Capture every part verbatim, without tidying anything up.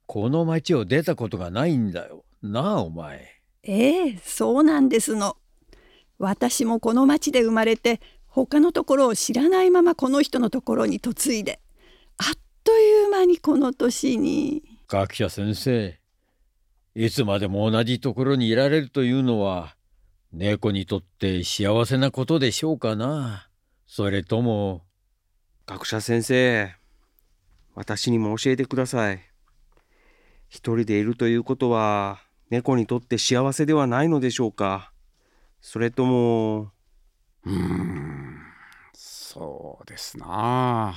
この町を出たことがないんだよ。なあ、お前。 ええ、そうなんですの。私もこの町で生まれて、他のところを知らないままこの人のところに嫁いで、あっという間にこの年に。 学者先生、いつまでも同じところにいられるというのは、猫にとって幸せなことでしょうかな。それとも。 学者先生、私にも教えてください。一人でいるということは、猫にとって幸せではないのでしょうか。それとも。 うーん、そうですな。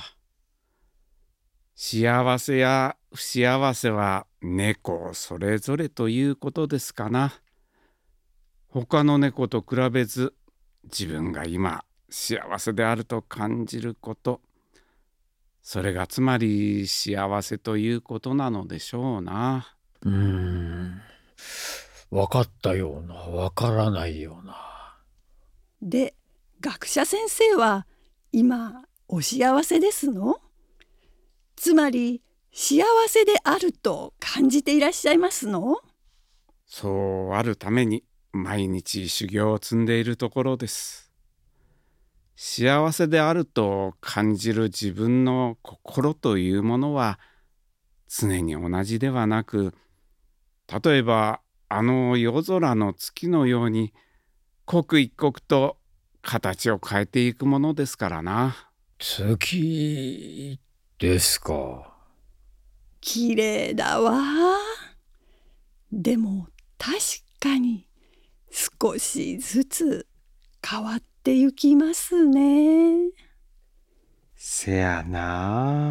幸せや不幸せは猫それぞれということですかな。他の猫と比べず、自分が今幸せであると感じること、それがつまり幸せということなのでしょうな。 うーん。分かったような、分からないような。 で、学者先生は今お幸せですの？つまり幸せであると感じていらっしゃいますの？ そうあるために毎日修行を積んでいるところです。幸せであると感じる自分の心というものは常に同じではなく、例えばあの夜空の月のように刻一刻と形を変えていくものですからな。 月ですか。 きれいだわ。でも確かに少しずつ変わってゆきますね。 せやなあ。